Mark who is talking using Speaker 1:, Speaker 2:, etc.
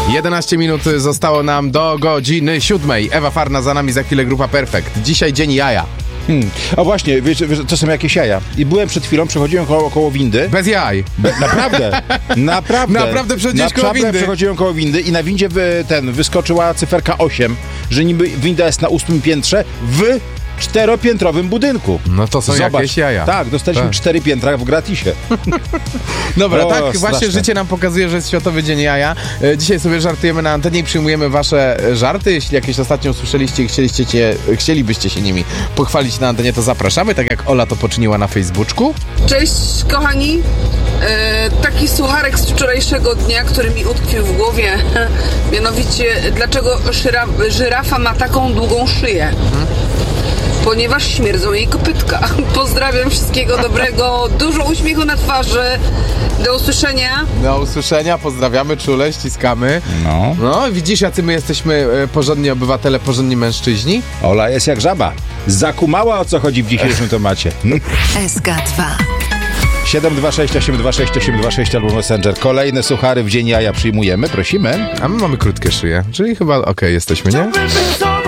Speaker 1: 11 minut zostało nam do godziny 7. Ewa Farna, za nami, za chwilę grupa Perfekt. Dzisiaj dzień jaja.
Speaker 2: O właśnie, wiesz, to są jakieś jaja. I byłem przed chwilą, przechodziłem koło windy.
Speaker 1: Bez jaj.
Speaker 2: Naprawdę.
Speaker 1: Naprawdę przechodziłeś koło windy?
Speaker 2: Przechodziłem koło windy i na windzie wyskoczyła cyferka 8, że niby winda jest na 8 piętrze w 4-piętrowym budynku.
Speaker 1: No to są jakieś jaja.
Speaker 2: Tak, dostaliśmy 4 piętra w gratisie.
Speaker 1: Dobra, tak
Speaker 2: straszne.
Speaker 1: właśnie życie nam pokazuje, że jest Światowy Dzień Jaja. Dzisiaj sobie żartujemy na antenie i przyjmujemy wasze żarty. Jeśli jakieś ostatnio usłyszeliście i chcielibyście się nimi pochwalić na antenie, to zapraszamy, tak jak Ola to poczyniła na Facebooku.
Speaker 3: Cześć kochani, taki sucharek z wczorajszego dnia, który mi utkwił w głowie, mianowicie dlaczego żyrafa ma taką długą szyję? Ponieważ śmierdzą jej kopytka. Pozdrawiam, wszystkiego dobrego, dużo uśmiechu na twarzy, do usłyszenia.
Speaker 1: Do usłyszenia, pozdrawiamy czule, ściskamy. No, widzisz, jacy my jesteśmy porządni obywatele, porządni mężczyźni?
Speaker 2: Ola jest jak żaba. Zakumała, o co chodzi w dzisiejszym temacie.
Speaker 4: SK2
Speaker 2: 726826826 albo Messenger. Kolejne suchary w dzień jaja przyjmujemy, prosimy.
Speaker 1: A my mamy krótkie szyje, czyli chyba okej, jesteśmy, nie?